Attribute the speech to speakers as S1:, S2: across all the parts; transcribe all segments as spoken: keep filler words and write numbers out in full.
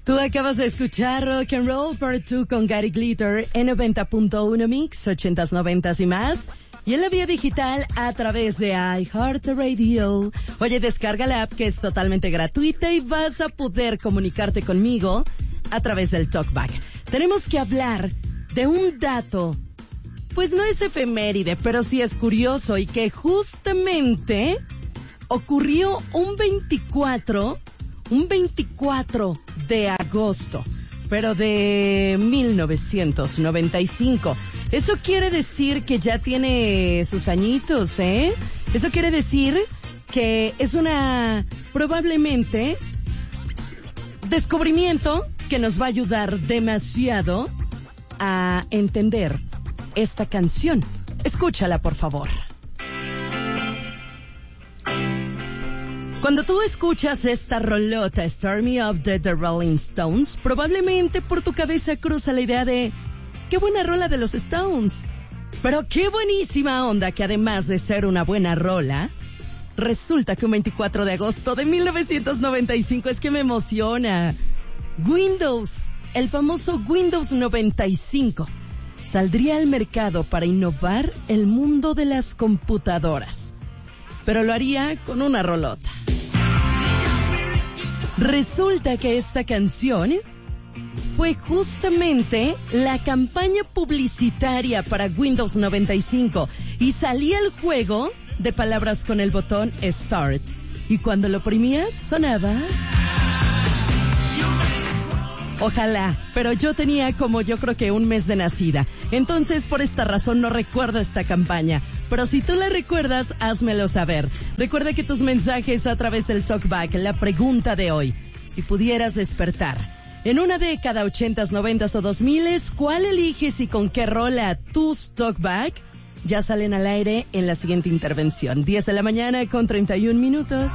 S1: Tú acabas de escuchar Rock and Roll Part dos con Gary Glitter en noventa punto uno Mix, ochentas, noventas y más. Y en la vía digital a través de iHeartRadio. Oye, descarga la app que es totalmente gratuita y vas a poder comunicarte conmigo a través del TalkBack. Tenemos que hablar de un dato, pues no es efeméride, pero sí es curioso y que justamente ocurrió un veinticuatro, un veinticuatro de agosto, pero de mil novecientos noventa y cinco. Eso quiere decir que ya tiene sus añitos, ¿eh? Eso quiere decir que es una, probablemente, descubrimiento que nos va a ayudar demasiado a entender esta canción. Escúchala, por favor. Cuando tú escuchas esta rolota, Start Me Up de The Rolling Stones, probablemente por tu cabeza cruza la idea de ¡qué buena rola de los Stones! Pero qué buenísima onda que además de ser una buena rola, resulta que un veinticuatro de agosto de mil novecientos noventa y cinco, es que me emociona, Windows, el famoso Windows noventa y cinco, saldría al mercado para innovar el mundo de las computadoras. Pero lo haría con una rolota. Resulta que esta canción fue justamente la campaña publicitaria para Windows noventa y cinco y salía el juego de palabras con el botón Start. Y cuando lo oprimías, sonaba... Ojalá, pero yo tenía como yo creo que un mes de nacida. Entonces, por esta razón no recuerdo esta campaña. Pero si tú la recuerdas, házmelo saber. Recuerda que tus mensajes a través del TalkBack, la pregunta de hoy, si pudieras despertar en una década, ochentas, noventas o dos miles, ¿cuál eliges y con qué rola tus TalkBack? Ya salen al aire en la siguiente intervención. diez de la mañana con treinta y un minutos.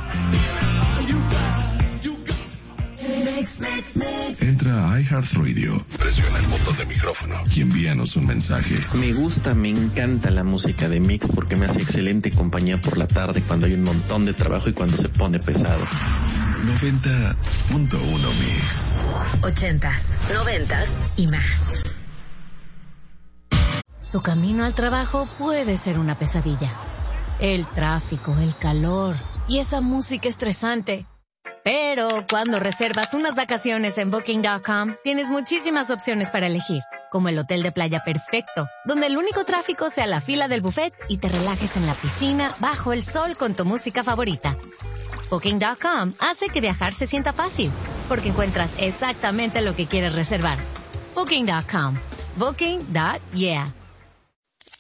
S2: Entra a iHeartRadio, presiona el botón de micrófono y envíanos un mensaje.
S3: Me gusta, me encanta la música de Mix porque me hace excelente compañía por la tarde cuando hay un montón de trabajo y cuando se pone pesado.
S2: noventa punto uno Mix.
S4: Ochentas, noventas y más.
S5: Tu camino al trabajo puede ser una pesadilla. El tráfico, el calor y esa música estresante. Pero cuando reservas unas vacaciones en Booking punto com, tienes muchísimas opciones para elegir, como el hotel de playa perfecto, donde el único tráfico sea la fila del buffet y te relajes en la piscina bajo el sol con tu música favorita. Booking punto com hace que viajar se sienta fácil, porque encuentras exactamente lo que quieres reservar. Booking punto com. Booking. Yeah.